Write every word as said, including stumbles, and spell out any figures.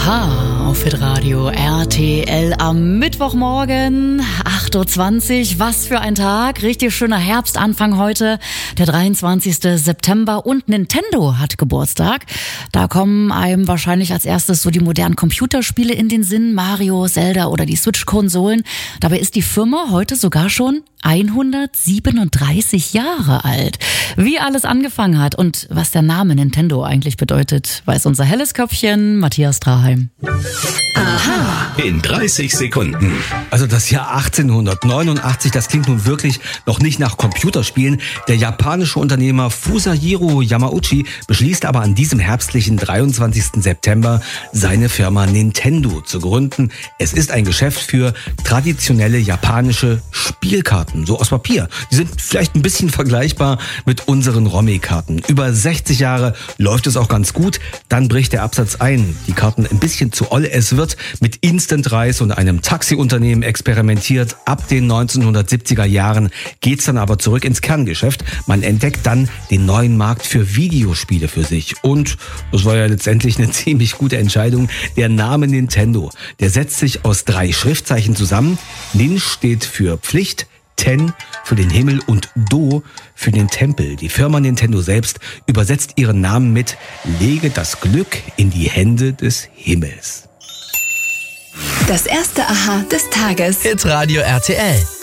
Aha, auf Hitradio R T L am Mittwochmorgen, acht Uhr zwanzig. Was für ein Tag. Richtig schöner Herbstanfang heute, der dreiundzwanzigster September. Und Nintendo hat Geburtstag. Da kommen einem wahrscheinlich als erstes so die modernen Computerspiele in den Sinn. Mario, Zelda oder die Switch-Konsolen. Dabei ist die Firma heute sogar schon hundertsiebenunddreißig Jahre alt. Wie alles angefangen hat und was der Name Nintendo eigentlich bedeutet, weiß unser helles Köpfchen Matthias Traheim. Aha. In dreißig Sekunden. Also das Jahr achtzehnhundertneunundachtzig, das klingt nun wirklich noch nicht nach Computerspielen. Der japanische Unternehmer Fusajiro Yamauchi beschließt aber an diesem herbstlichen dreiundzwanzigsten September, seine Firma Nintendo zu gründen. Es ist ein Geschäft für traditionelle japanische Spielkarten, so aus Papier. Die sind vielleicht ein bisschen vergleichbar mit unseren Romy-Karten. Über sechzig Jahre läuft es auch ganz gut. Dann bricht der Absatz ein. Die Karten ein bisschen zu oll. Es wird mit Instant Rice und einem Taxiunternehmen experimentiert. Ab den neunzehnhundertsiebziger Jahren geht's dann aber zurück ins Kerngeschäft. Man entdeckt dann den neuen Markt für Videospiele für sich. Und das war ja letztendlich eine ziemlich gute Entscheidung. Der Name Nintendo, der setzt sich aus drei Schriftzeichen zusammen. Nin steht für Pflicht, Ten für den Himmel und Do für den Tempel. Die Firma Nintendo selbst übersetzt ihren Namen mit Lege das Glück in die Hände des Himmels. Das erste Aha des Tages. Hitradio R T L.